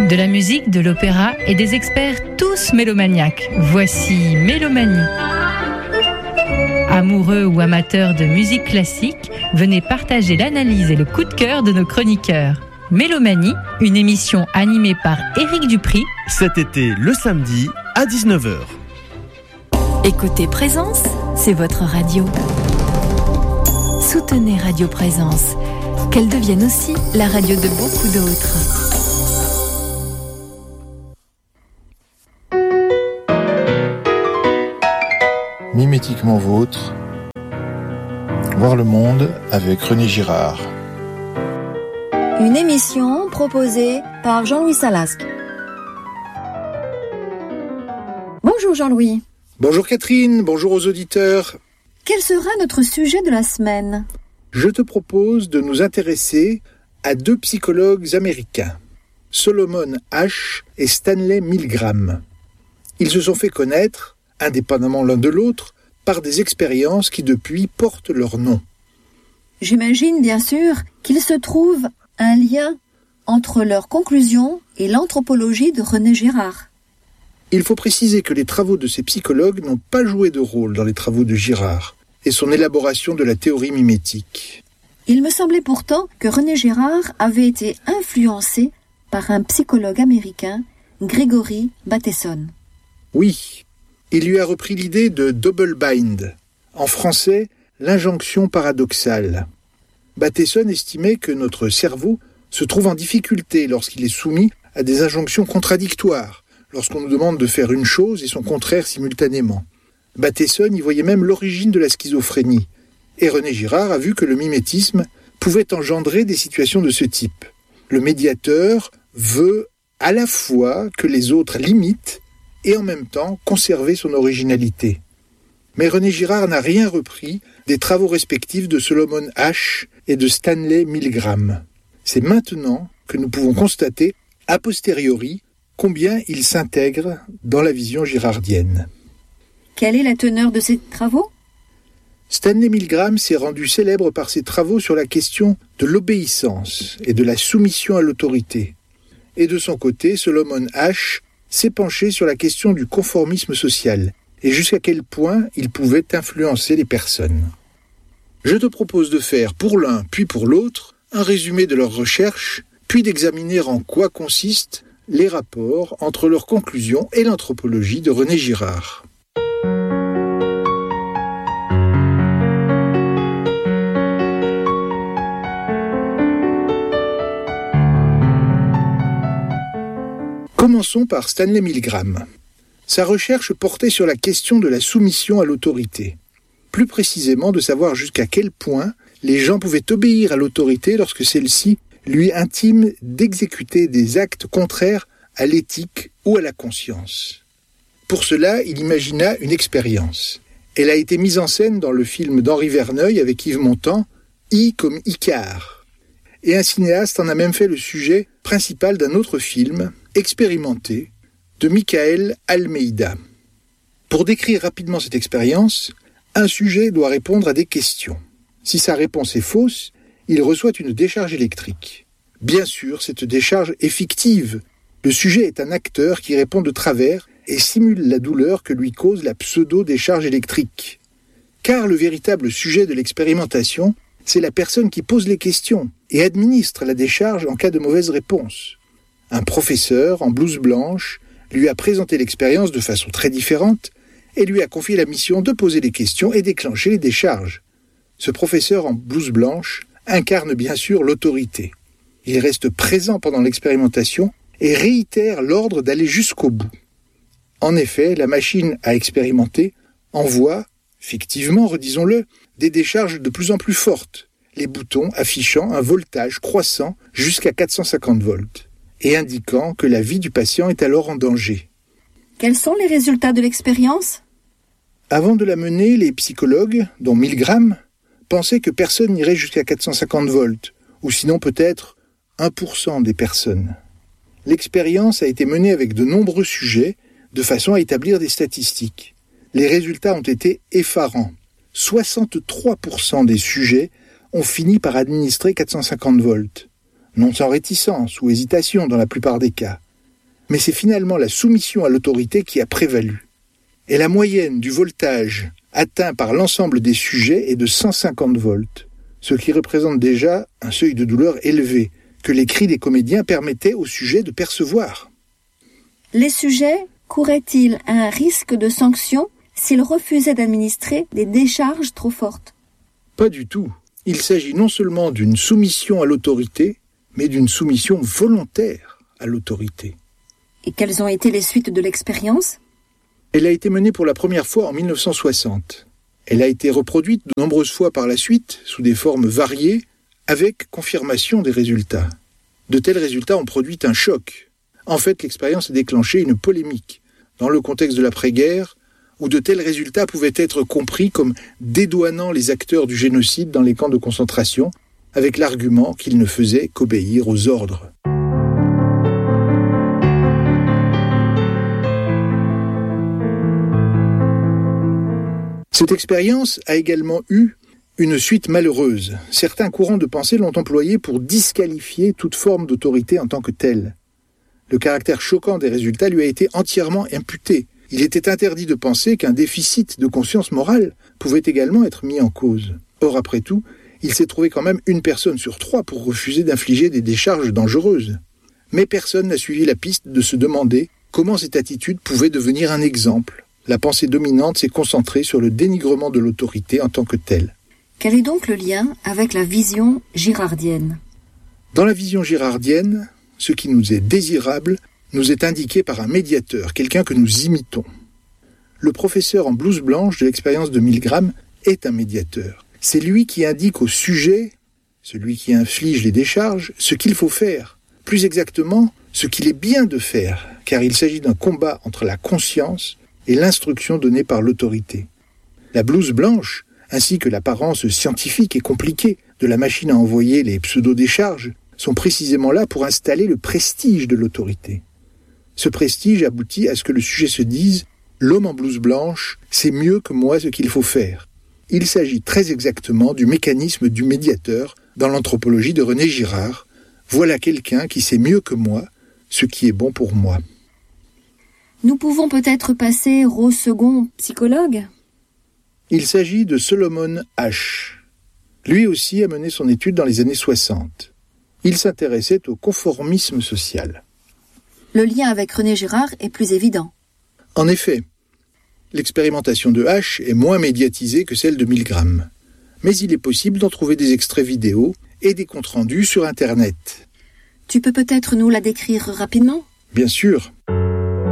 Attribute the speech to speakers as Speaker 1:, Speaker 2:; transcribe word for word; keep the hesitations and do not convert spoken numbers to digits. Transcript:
Speaker 1: De la musique, de l'opéra et des experts tous mélomaniaques. Voici Mélomanie. Amoureux ou amateurs de musique classique, venez partager l'analyse et le coup de cœur de nos chroniqueurs. Mélomanie, une émission animée par Éric Dupri.
Speaker 2: Cet été, le samedi, à dix-neuf heures.
Speaker 3: Écoutez Présence, c'est votre radio. Soutenez Radio Présence, qu'elle devienne aussi la radio de beaucoup d'autres.
Speaker 4: Mimétiquement vôtre, voir le monde avec René Girard.
Speaker 5: Une émission proposée par Jean-Louis Salasque. Bonjour Jean-Louis.
Speaker 6: Bonjour Catherine, bonjour aux auditeurs.
Speaker 5: Quel sera notre sujet de la semaine ?
Speaker 6: Je te propose de nous intéresser à deux psychologues américains, Solomon Asch et Stanley Milgram. Ils se sont fait connaître, indépendamment l'un de l'autre, par des expériences qui depuis portent leur nom.
Speaker 5: J'imagine bien sûr qu'il se trouve un lien entre leurs conclusions et l'anthropologie de René Girard.
Speaker 6: Il faut préciser que les travaux de ces psychologues n'ont pas joué de rôle dans les travaux de Girard et son élaboration de la théorie mimétique.
Speaker 5: Il me semblait pourtant que René Girard avait été influencé par un psychologue américain, Gregory Bateson.
Speaker 6: Oui, il lui a repris l'idée de double bind, en français, l'injonction paradoxale. Bateson estimait que notre cerveau se trouve en difficulté lorsqu'il est soumis à des injonctions contradictoires, lorsqu'on nous demande de faire une chose et son contraire simultanément. Bateson y voyait même l'origine de la schizophrénie, et René Girard a vu que le mimétisme pouvait engendrer des situations de ce type. Le médiateur veut à la fois que les autres l'imitent et en même temps conserver son originalité. Mais René Girard n'a rien repris des travaux respectifs de Solomon Asch et de Stanley Milgram. C'est maintenant que nous pouvons constater, a posteriori, combien il s'intègre dans la vision girardienne.
Speaker 5: Quelle est la teneur de ces travaux ?
Speaker 6: Stanley Milgram s'est rendu célèbre par ses travaux sur la question de l'obéissance et de la soumission à l'autorité. Et de son côté, Solomon Asch s'est penché sur la question du conformisme social et jusqu'à quel point il pouvait influencer les personnes. Je te propose de faire pour l'un puis pour l'autre un résumé de leurs recherches, puis d'examiner en quoi consistent les rapports entre leurs conclusions et l'anthropologie de René Girard. Commençons par Stanley Milgram. Sa recherche portait sur la question de la soumission à l'autorité. Plus précisément de savoir jusqu'à quel point les gens pouvaient obéir à l'autorité lorsque celle-ci lui intime d'exécuter des actes contraires à l'éthique ou à la conscience. Pour cela, il imagina une expérience. Elle a été mise en scène dans le film d'Henri Verneuil avec Yves Montand, I comme Icare. Et un cinéaste en a même fait le sujet principal d'un autre film, expérimenté, de Michael Almeida. Pour décrire rapidement cette expérience, un sujet doit répondre à des questions. Si sa réponse est fausse, il reçoit une décharge électrique. Bien sûr, cette décharge est fictive. Le sujet est un acteur qui répond de travers et simule la douleur que lui cause la pseudo-décharge électrique. Car le véritable sujet de l'expérimentation, c'est la personne qui pose les questions et administre la décharge en cas de mauvaise réponse. Un professeur en blouse blanche lui a présenté l'expérience de façon très différente et lui a confié la mission de poser les questions et déclencher les décharges. Ce professeur en blouse blanche incarne bien sûr l'autorité. Il reste présent pendant l'expérimentation et réitère l'ordre d'aller jusqu'au bout. En effet, la machine à expérimenter envoie, fictivement, redisons-le, des décharges de plus en plus fortes, les boutons affichant un voltage croissant jusqu'à quatre cent cinquante volts et indiquant que la vie du patient est alors en danger.
Speaker 5: Quels sont les résultats de l'expérience ?
Speaker 6: Avant de la mener, les psychologues, dont Milgram, pensaient que personne n'irait jusqu'à quatre cent cinquante volts, ou sinon peut-être un pour cent des personnes. L'expérience a été menée avec de nombreux sujets, de façon à établir des statistiques. Les résultats ont été effarants. soixante-trois pour cent des sujets ont fini par administrer quatre cent cinquante volts. Non sans réticence ou hésitation dans la plupart des cas. mais c'est finalement la soumission à l'autorité qui a prévalu. Et la moyenne du voltage atteint par l'ensemble des sujets est de cent cinquante volts, ce qui représente déjà un seuil de douleur élevé, que les cris des comédiens permettaient aux sujets de percevoir.
Speaker 5: Les sujets couraient-ils un risque de sanction s'ils refusaient d'administrer des décharges trop fortes?
Speaker 6: Pas du tout. Il s'agit non seulement d'une soumission à l'autorité, mais d'une soumission volontaire à l'autorité.
Speaker 5: Et quelles ont été les suites de l'expérience?
Speaker 6: Elle a été menée pour la première fois en mille neuf cent soixante. Elle a été reproduite de nombreuses fois par la suite, sous des formes variées, avec confirmation des résultats. De tels résultats ont produit un choc. En fait, l'expérience a déclenché une polémique. Dans le contexte de l'après-guerre, où de tels résultats pouvaient être compris comme dédouanant les acteurs du génocide dans les camps de concentration, avec l'argument qu'ils ne faisaient qu'obéir aux ordres. Cette expérience a également eu une suite malheureuse. Certains courants de pensée l'ont employée pour disqualifier toute forme d'autorité en tant que telle. Le caractère choquant des résultats lui a été entièrement imputé. Il était interdit de penser qu'un déficit de conscience morale pouvait également être mis en cause. Or, après tout, il s'est trouvé quand même une personne sur trois pour refuser d'infliger des décharges dangereuses. Mais personne n'a suivi la piste de se demander comment cette attitude pouvait devenir un exemple. La pensée dominante s'est concentrée sur le dénigrement de l'autorité en tant que telle.
Speaker 5: Quel est donc le lien avec la vision girardienne?
Speaker 6: Dans la vision girardienne, ce qui nous est désirable nous est indiqué par un médiateur, quelqu'un que nous imitons. Le professeur en blouse blanche de l'expérience de Milgram est un médiateur. C'est lui qui indique au sujet, celui qui inflige les décharges, ce qu'il faut faire. Plus exactement, ce qu'il est bien de faire, car il s'agit d'un combat entre la conscience et l'instruction donnée par l'autorité. La blouse blanche, ainsi que l'apparence scientifique et compliquée de la machine à envoyer les pseudo-décharges, sont précisément là pour installer le prestige de l'autorité. Ce prestige aboutit à ce que le sujet se dise « L'homme en blouse blanche sait mieux que moi ce qu'il faut faire ». Il s'agit très exactement du mécanisme du médiateur dans l'anthropologie de René Girard. Voilà quelqu'un qui sait mieux que moi ce qui est bon pour moi.
Speaker 5: Nous pouvons peut-être passer au second psychologue?
Speaker 6: Il s'agit de Solomon Asch. Lui aussi a mené son étude dans les années soixante. Il s'intéressait au conformisme social.
Speaker 5: Le lien avec René Girard est plus évident.
Speaker 6: En effet, l'expérimentation de Asch est moins médiatisée que celle de Milgram. Mais il est possible d'en trouver des extraits vidéo et des comptes rendus sur Internet.
Speaker 5: Tu peux peut-être nous la décrire rapidement?
Speaker 6: Bien sûr.